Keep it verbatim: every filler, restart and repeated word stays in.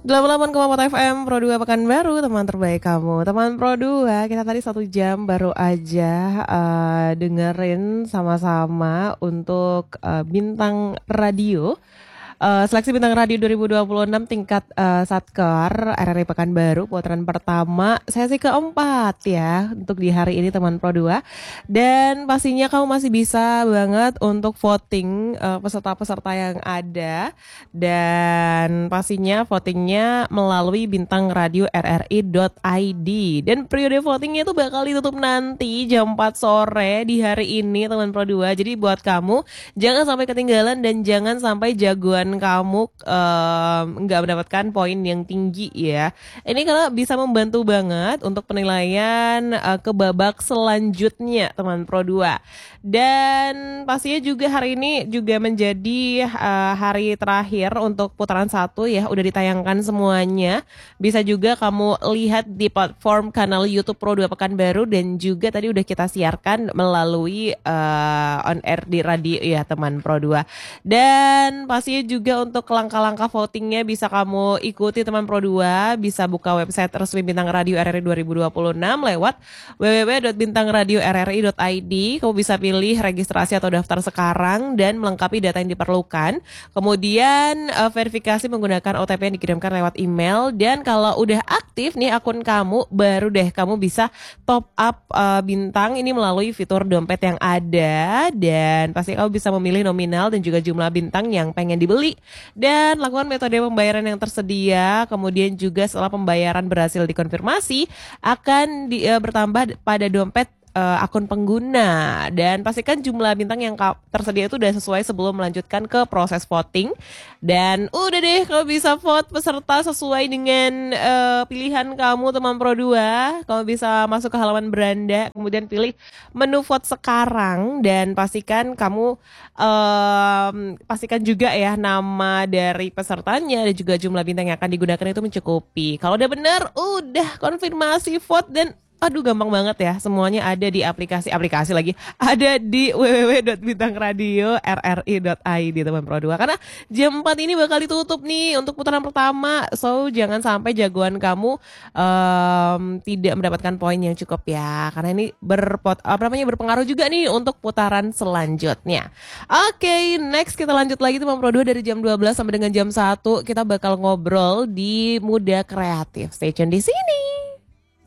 delapan puluh delapan koma empat F M Pro dua Pekanbaru, teman terbaik kamu. Teman Pro dua, kita tadi satu jam baru aja uh, dengerin sama-sama untuk uh, Bintang Radio. Uh, seleksi Bintang Radio dua ribu dua puluh enam tingkat uh, Satkar R R I Pekanbaru, putaran pertama sesi keempat ya untuk di hari ini teman Pro dua. Dan pastinya kamu masih bisa banget untuk voting uh, peserta-peserta yang ada, dan pastinya votingnya melalui bintang radio r r i dot i d, dan periode votingnya itu bakal ditutup nanti jam empat sore di hari ini teman Pro dua. Jadi buat kamu jangan sampai ketinggalan dan jangan sampai jagoan kamu nggak um, mendapatkan poin yang tinggi ya. Ini karena bisa membantu banget untuk penilaian uh, ke babak selanjutnya teman Pro dua. Dan pastinya juga hari ini juga menjadi uh, hari terakhir untuk putaran satu ya, udah ditayangkan semuanya. Bisa juga kamu lihat di platform kanal YouTube Pro dua Pekanbaru, dan juga tadi udah kita siarkan melalui uh, on air di radio ya teman Pro dua. Dan pastinya juga juga untuk langkah-langkah votingnya bisa kamu ikuti teman Pro dua, bisa buka website resmi Bintang Radio R R I dua ribu dua puluh enam lewat w w w dot bintang radio r r i dot i d. Kamu bisa pilih registrasi atau daftar sekarang dan melengkapi data yang diperlukan. Kemudian uh, verifikasi menggunakan O T P yang dikirimkan lewat email, dan kalau udah aktif nih akun kamu, baru deh kamu bisa top up uh, bintang ini melalui fitur dompet yang ada, dan pasti kamu bisa memilih nominal dan juga jumlah bintang yang pengen dibeli. Dan lakukan metode pembayaran yang tersedia. Kemudian juga setelah pembayaran berhasil dikonfirmasi, akan di, uh, bertambah pada dompet uh, akun pengguna. Dan pastikan jumlah bintang yang tersedia itu udah sesuai sebelum melanjutkan ke proses voting. Dan udah deh, kamu bisa vote peserta sesuai dengan uh, pilihan kamu teman Pro dua. Kamu bisa masuk ke halaman beranda, kemudian pilih menu vote sekarang, dan pastikan kamu um, pastikan juga ya nama dari pesertanya dan juga jumlah bintang yang akan digunakan itu mencukupi. Kalau udah benar, udah konfirmasi vote, dan aduh gampang banget ya, semuanya ada di aplikasi-aplikasi lagi, ada di w w w dot bintang radio r r i dot i d teman Pro dua. Karena jam empat ini bakal ditutup nih untuk putaran pertama, so jangan sampai jagoan kamu um, tidak mendapatkan poin yang cukup ya, karena ini berpot apa namanya berpengaruh juga nih untuk putaran selanjutnya. Oke, okay, next kita lanjut lagi teman Pro dua dari jam dua belas sampai dengan jam satu, kita bakal ngobrol di Muda Kreatif. Stay tune di sini.